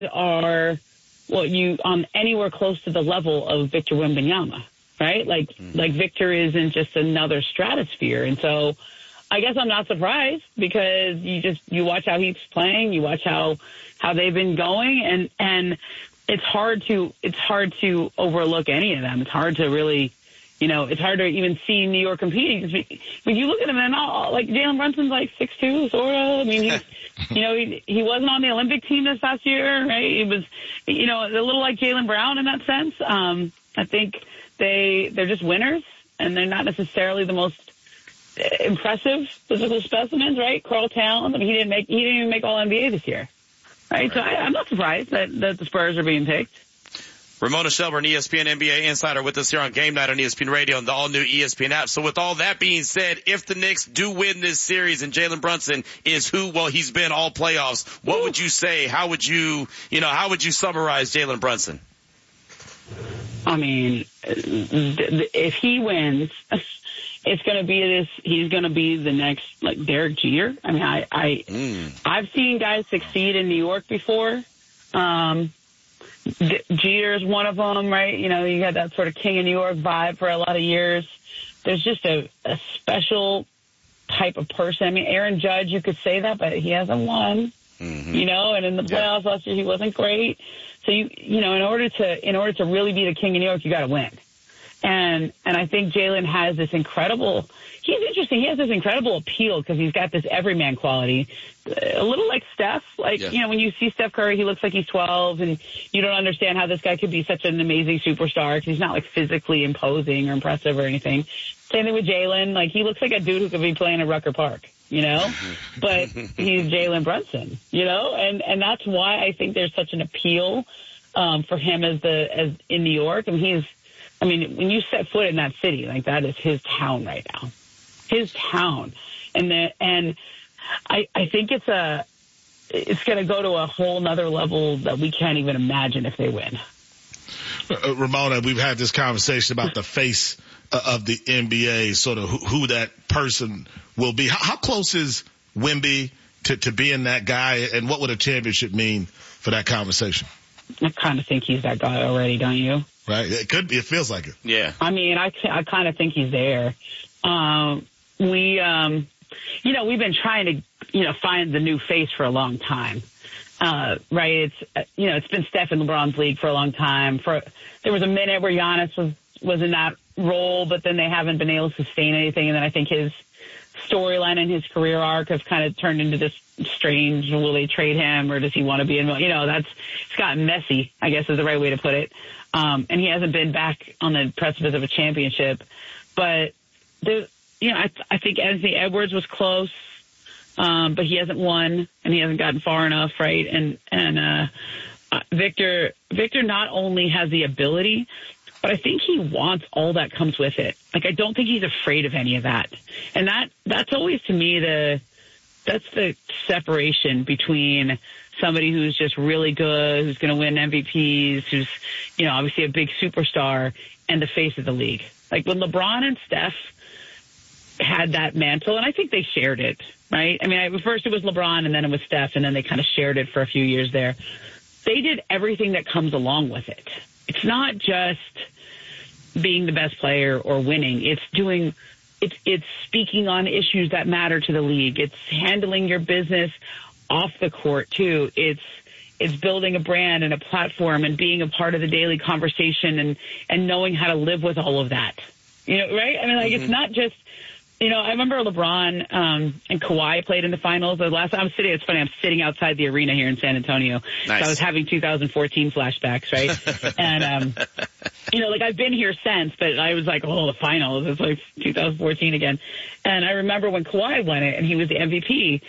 are anywhere close to the level of Victor Wembanyama, right? Like Victor is in just another stratosphere. And so I guess I'm not surprised because you watch how he's playing, you watch how they've been going, and it's hard to overlook any of them. It's hard to really, it's hard to even see New York competing. When you look at them and all, like Jalen Brunson's like 6'2", sort of. I mean, he wasn't on the Olympic team this past year, right? He was, a little like Jaylen Brown in that sense. I think they're just winners, and they're not necessarily the most impressive physical specimens, right? Karl Towns, I mean, he didn't even make All NBA this year, right? So I'm not surprised that the Spurs are being picked. Ramona Shelburne, ESPN NBA insider, with us here on Game Night on ESPN Radio and the all-new ESPN app. So with all that being said, if the Knicks do win this series and Jalen Brunson is he's been all playoffs, what would you say? How would you summarize Jalen Brunson? I mean, if he wins, it's going to be he's going to be the next, like, Derek Jeter. I mean, I've seen guys succeed in New York before. Jeter is one of them, right? You had that sort of King of New York vibe for a lot of years. There's just a special type of person. I mean, Aaron Judge, you could say that, but he hasn't won, and in the playoffs last year, he wasn't great. So in order to really be the King of New York, you got to win. And I think Jalen has this incredible, he's interesting. He has this incredible appeal because he's got this everyman quality, a little like Steph. When you see Steph Curry, he looks like he's 12, and you don't understand how this guy could be such an amazing superstar because he's not like physically imposing or impressive or anything. Same thing with Jalen. Like, he looks like a dude who could be playing at Rucker Park, but he's Jalen Brunson, and that's why I think there's such an appeal, for him as in New York. I mean, when you set foot in that city, like, that is his town right now. His town. And I think it's going to go to a whole nother level that we can't even imagine if they win. Ramona, we've had this conversation about the face of the NBA, sort of who that person will be. How close is Wemby to being that guy, and what would a championship mean for that conversation? I kind of think he's that guy already, don't you? Right. It could be. It feels like it. Yeah. I mean, I kind of think he's there. We've been trying to, find the new face for a long time. Right. It's been Steph in LeBron's league for a long time. There was a minute where Giannis was in that role, but then they haven't been able to sustain anything. And then I think his storyline and his career arc have kind of turned into this strange, will they trade him or does he want to be in, it's gotten messy, I guess is the right way to put it. And he hasn't been back on the precipice of a championship, but I think Anthony Edwards was close, but he hasn't won and he hasn't gotten far enough. Right. And Victor not only has the ability, but I think he wants all that comes with it. Like, I don't think he's afraid of any of that. And that's always, to me, that's the separation between somebody who's just really good, who's going to win MVPs, who's, obviously a big superstar, and the face of the league. Like, when LeBron and Steph had that mantle, and I think they shared it, right? I mean, first it was LeBron, and then it was Steph, and then they kind of shared it for a few years there. They did everything that comes along with it. It's not just being the best player or winning. It's speaking on issues that matter to the league. It's handling your business off the court too. It's building a brand and a platform and being a part of the daily conversation and knowing how to live with all of that. Right? I mean, like, It's not just, I remember LeBron and Kawhi played in the finals. The last time it's funny, I'm sitting outside the arena here in San Antonio. Nice. So I was having 2014 flashbacks, right? And, I've been here since, but I was like, the finals, it's like 2014 again. And I remember when Kawhi won it and he was the MVP,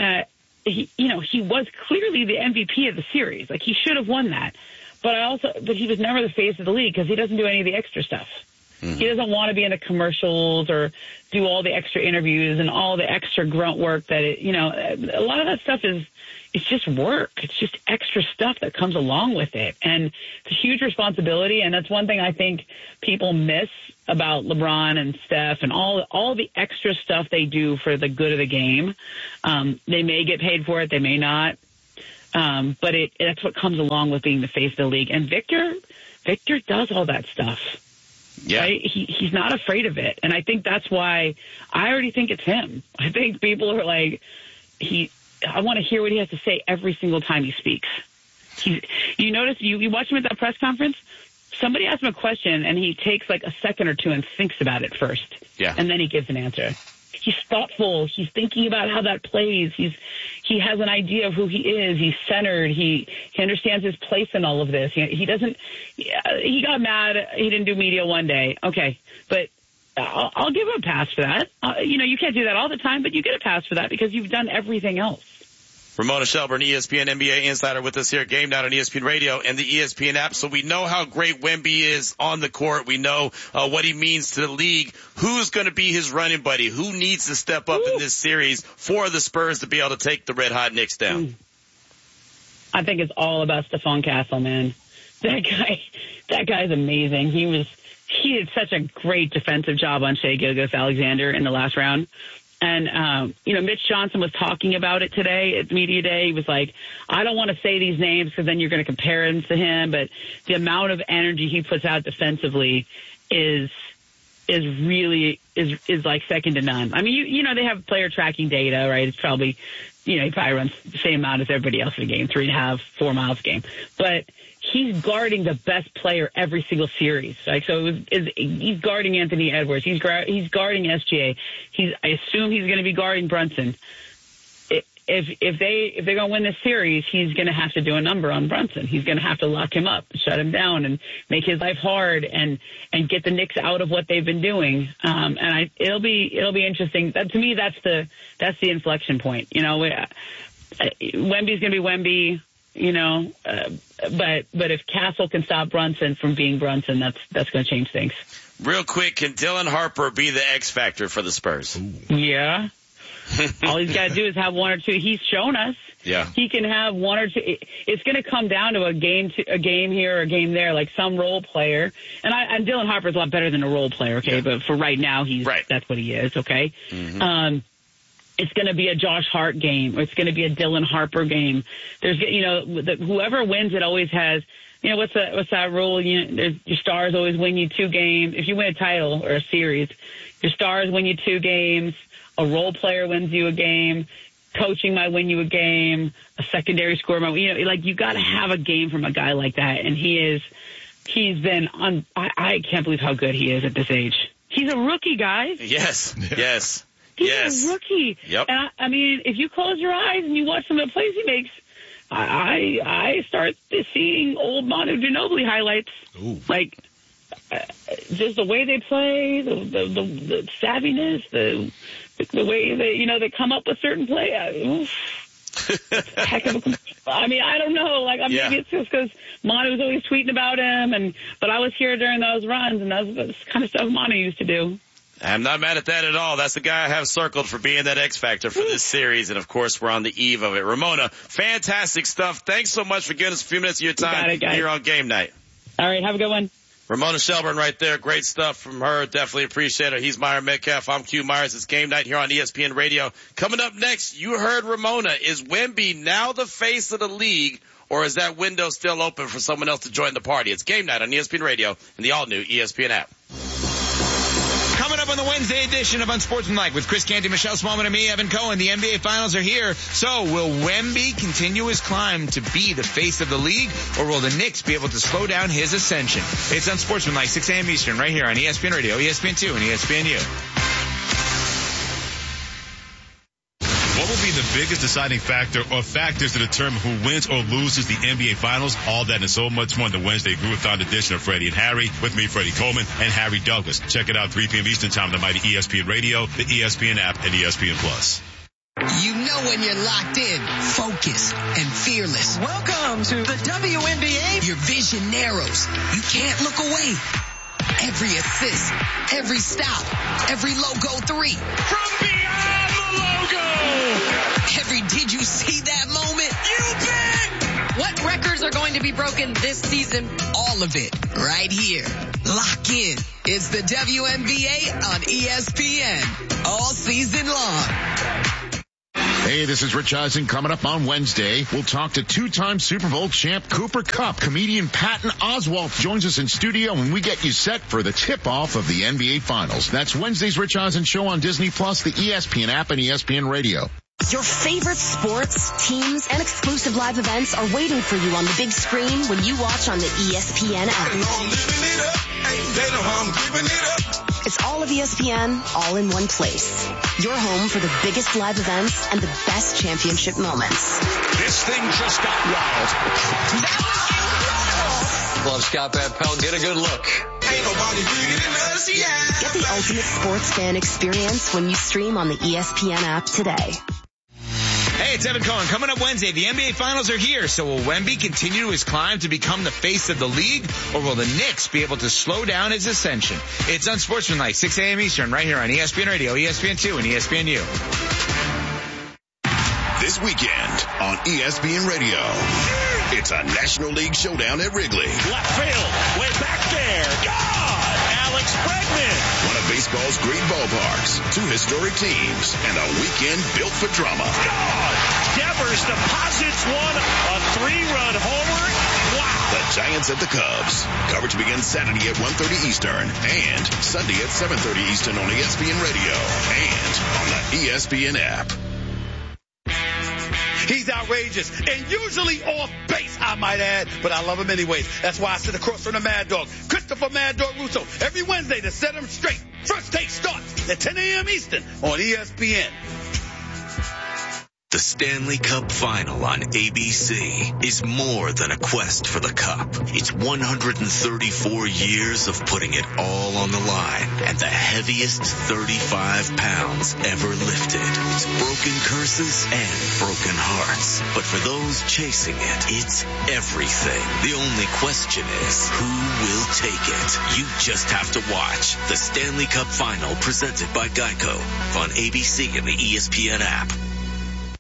he was clearly the MVP of the series. Like, he should have won that. But he was never the face of the league because he doesn't do any of the extra stuff. Mm-hmm. He doesn't want to be in the commercials or do all the extra interviews and all the extra grunt work that a lot of that stuff it's just work. It's just extra stuff that comes along with it. And it's a huge responsibility. And that's one thing I think people miss about LeBron and Steph and all the extra stuff they do for the good of the game. They may get paid for it. They may not. But that's what comes along with being the face of the league. And Victor does all that stuff. Yeah. Right? He's not afraid of it. And I think that's why I already think it's him. I think people are like, I want to hear what he has to say every single time he speaks. You notice, you watch him at that press conference, somebody asks him a question and he takes like a second or two and thinks about it first. Yeah. And then he gives an answer. He's thoughtful. He's thinking about how that plays. He has an idea of who he is. He's centered. He understands his place in all of this. He got mad. He didn't do media one day. Okay. But I'll give him a pass for that. You can't do that all the time, but you get a pass for that because you've done everything else. Ramona Shelburne, ESPN NBA insider with us here at Game Night on ESPN Radio and the ESPN app. So we know how great Wemby is on the court. We know what he means to the league. Who's going to be his running buddy? Who needs to step up in this series for the Spurs to be able to take the Red Hot Knicks down? I think it's all about Stephon Castle, man. That guy's amazing. He did such a great defensive job on Shai Gilgeous-Alexander in the last round. And, Mitch Johnson was talking about it today at Media Day. He was like, I don't want to say these names because then you're going to compare him to him. But the amount of energy he puts out defensively is really like second to none. I mean, they have player tracking data, right? It's probably, he probably runs the same amount as everybody else in the game, 3.5, 4 miles a game. But he's guarding the best player every single series. Like, so he's guarding Anthony Edwards. He's guarding SGA. I assume he's going to be guarding Brunson. If they're going to win this series, he's going to have to do a number on Brunson. He's going to have to lock him up, shut him down, and make his life hard, and get the Knicks out of what they've been doing. It'll be interesting. To me, that's the inflection point. Wemby's going to be Wemby. But if Castle can stop Brunson from being Brunson, that's going to change things. Real quick, can Dylan Harper be the X factor for the Spurs? Yeah. All he's got to do is have one or two. He's shown us. Yeah. He can have one or two. It's going to come down to a game here or a game there, like some role player. And Dylan Harper's a lot better than a role player, okay? Yeah. But for right now, that's what he is, okay? Mm-hmm. It's going to be a Josh Hart game, or it's going to be a Dylan Harper game. There's, whoever wins it always has, what's that rule? Your stars always win you 2 games. If you win a title or a series, your stars win you 2 games. A role player wins you a game. Coaching might win you a game. A secondary scorer might, you got to have a game from a guy like that. And he's been on. I can't believe how good he is at this age. He's a rookie, guys. Yes. He's a rookie. Yep. And I mean, if you close your eyes and you watch some of the plays he makes, I start seeing old Manu Ginobili highlights. Ooh. Like, just the way they play, the savviness, the way they come up with certain play. Heck of I don't know. Maybe it's just because Manu was always tweeting about him, but I was here during those runs, and that's the kind of stuff Manu used to do. I'm not mad at that at all. That's the guy I have circled for being that X factor for this series. And of course, we're on the eve of it. Ramona, fantastic stuff. Thanks so much for giving us a few minutes of your time here on Game Night. All right. Have a good one. Ramona Shelburne right there. Great stuff from her. Definitely appreciate it. He's Myron Metcalf. I'm Q Myers. It's Game Night here on ESPN Radio. Coming up next, you heard Ramona. Is Wemby now the face of the league, or is that window still open for someone else to join the party? It's Game Night on ESPN Radio and the all-new ESPN app. Coming up on the Wednesday edition of Unsportsmanlike with Chris Canty, Michelle Smallman, and me, Evan Cohen. The NBA Finals are here. So will Wemby continue his climb to be the face of the league, or will the Knicks be able to slow down his ascension? It's Unsportsmanlike, 6 a.m. Eastern, right here on ESPN Radio, ESPN2, and ESPNU. What will be the biggest deciding factor or factors to determine who wins or loses the NBA Finals? All that and so much more in the Wednesday Groove-a-thon edition of Freddie and Harry. With me, Freddie Coleman and Harry Douglas. Check it out 3 p.m. Eastern Time on the mighty ESPN Radio, the ESPN app, and ESPN Plus. You know when you're locked in, focused, and fearless. Welcome to the WNBA. Your vision narrows. You can't look away. Every assist, every stop, every logo 3. From beyond the logo. Every did you see that moment? You bet. What records are going to be broken this season? All of it right here. Lock in. It's the WNBA on ESPN all season long. Hey, this is Rich Eisen. Coming up on Wednesday, we'll talk to two-time Super Bowl champ Cooper Kupp. Comedian Patton Oswalt joins us in studio when we get you set for the tip-off of the NBA Finals. That's Wednesday's Rich Eisen Show on Disney+, the ESPN app, and ESPN Radio. Your favorite sports, teams, and exclusive live events are waiting for you on the big screen when you watch on the ESPN app. It's all of ESPN, all in one place. Your home for the biggest live events and the best championship moments. This thing just got wild. Love Scott Van Pelt. Get a good look. Ain't nobody bigger than us, yeah. Get the ultimate sports fan experience when you stream on the ESPN app today. Hey, it's Evan Cohen. Coming up Wednesday, the NBA Finals are here. So will Wemby continue his climb to become the face of the league, or will the Knicks be able to slow down his ascension? It's Unsportsmanlike, 6 a.m. Eastern, right here on ESPN Radio, ESPN2, and ESPNU. This weekend on ESPN Radio, it's a National League showdown at Wrigley. Left field, way back there. God! Alex Bregman. One of baseball's great ballparks, two historic teams, and a weekend built for drama. God! Devers deposits one, a 3-run homer. Wow! The Giants at the Cubs. Coverage begins Saturday at 1:30 Eastern and Sunday at 7:30 Eastern on ESPN Radio and on the ESPN app. He's outrageous and usually off base, I might add, but I love him anyways. That's why I sit across from the Mad Dog, Christopher Mad Dog Russo, every Wednesday to set him straight. First Take starts at 10 a.m. Eastern on ESPN. The Stanley Cup Final on ABC is more than a quest for the cup. It's 134 years of putting it all on the line and the heaviest 35 pounds ever lifted. It's broken curses and broken hearts. But for those chasing it, it's everything. The only question is, who will take it? You just have to watch the Stanley Cup Final presented by Geico on ABC and the ESPN app.